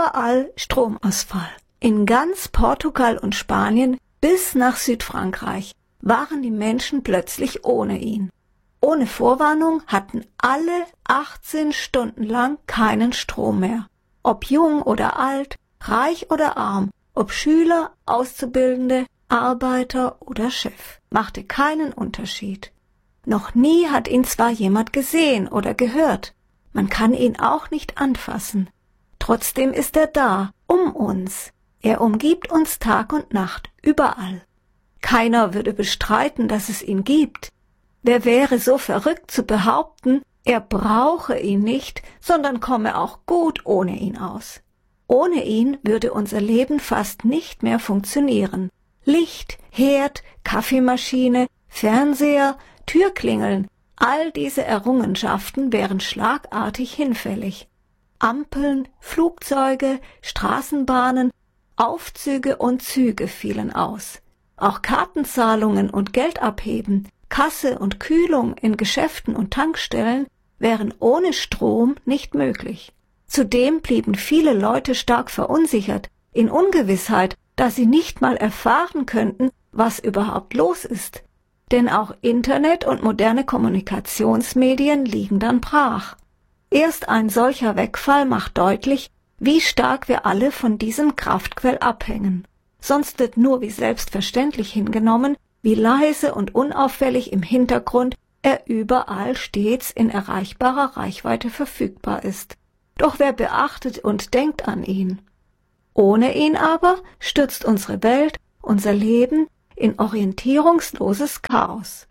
Überall Stromausfall. In ganz Portugal und Spanien bis nach Südfrankreich waren die Menschen plötzlich ohne ihn. Ohne Vorwarnung hatten alle 18 Stunden lang keinen Strom mehr. Ob jung oder alt, reich oder arm, ob Schüler, Auszubildende, Arbeiter oder Chef, machte keinen Unterschied. Noch nie hat ihn zwar jemand gesehen oder gehört, man kann ihn auch nicht anfassen. Trotzdem ist er da, um uns. Er umgibt uns Tag und Nacht, überall. Keiner würde bestreiten, dass es ihn gibt. Wer wäre so verrückt zu behaupten, er brauche ihn nicht, sondern komme auch gut ohne ihn aus. Ohne ihn würde unser Leben fast nicht mehr funktionieren. Licht, Herd, Kaffeemaschine, Fernseher, Türklingeln, all diese Errungenschaften wären schlagartig hinfällig. Ampeln, Flugzeuge, Straßenbahnen, Aufzüge und Züge fielen aus. Auch Kartenzahlungen und Geldabheben, Kasse und Kühlung in Geschäften und Tankstellen wären ohne Strom nicht möglich. Zudem blieben viele Leute stark verunsichert, in Ungewissheit, da sie nicht mal erfahren könnten, was überhaupt los ist. Denn auch Internet und moderne Kommunikationsmedien liegen dann brach. Erst ein solcher Wegfall macht deutlich, wie stark wir alle von diesem Kraftquell abhängen. Sonst wird nur wie selbstverständlich hingenommen, wie leise und unauffällig im Hintergrund er überall stets in erreichbarer Reichweite verfügbar ist. Doch wer beachtet und denkt an ihn? Ohne ihn aber stürzt unsere Welt, unser Leben in orientierungsloses Chaos.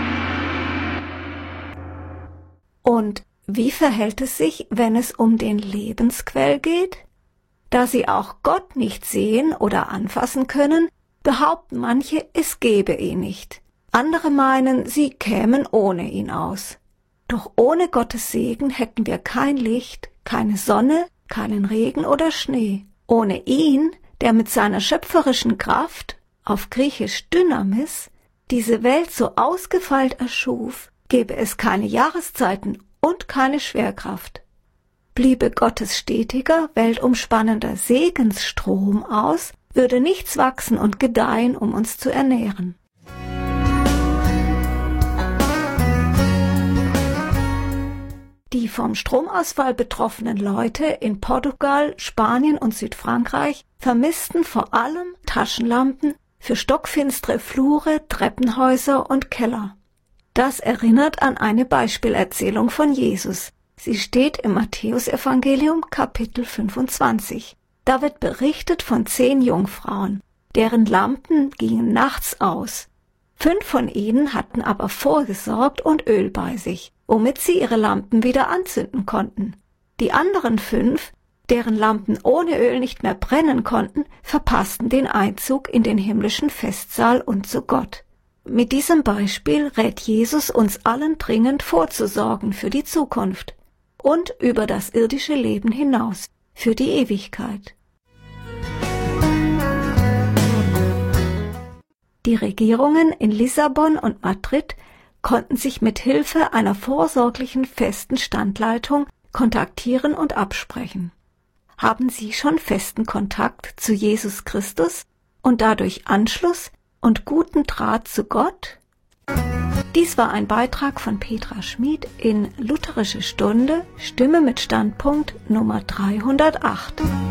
Und wie verhält es sich, wenn es um den Lebensquell geht? Da sie auch Gott nicht sehen oder anfassen können, behaupten manche, es gebe ihn nicht. Andere meinen, sie kämen ohne ihn aus. Doch ohne Gottes Segen hätten wir kein Licht, keine Sonne, keinen Regen oder Schnee. Ohne ihn, der mit seiner schöpferischen Kraft, auf Griechisch Dynamis, diese Welt so ausgefeilt erschuf, gäbe es keine Jahreszeiten und keine Schwerkraft. Bliebe Gottes stetiger, weltumspannender Segensstrom aus, würde nichts wachsen und gedeihen, um uns zu ernähren. Die vom Stromausfall betroffenen Leute in Portugal, Spanien und Südfrankreich vermissten vor allem Taschenlampen für stockfinstere Flure, Treppenhäuser und Keller. Das erinnert an eine Beispielerzählung von Jesus. Sie steht im Matthäusevangelium Kapitel 25. Da wird berichtet von 10 Jungfrauen, deren Lampen gingen nachts aus. 5 von ihnen hatten aber vorgesorgt und Öl bei sich, womit sie ihre Lampen wieder anzünden konnten. Die anderen 5, deren Lampen ohne Öl nicht mehr brennen konnten, verpassten den Einzug in den himmlischen Festsaal und zu Gott. Mit diesem Beispiel rät Jesus uns allen dringend vorzusorgen für die Zukunft und über das irdische Leben hinaus, für die Ewigkeit. Die Regierungen in Lissabon und Madrid konnten sich mit Hilfe einer vorsorglichen festen Standleitung kontaktieren und absprechen. Haben Sie schon festen Kontakt zu Jesus Christus und dadurch Anschluss und guten Draht zu Gott? Dies war ein Beitrag von Petra Schmid in Lutherische Stunde, Stimme mit Standpunkt Nummer 308.